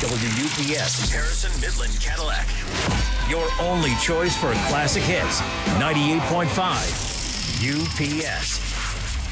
WUPS, Harrison Midland Cadillac. Your only choice for classic hits. 98.5 UPS.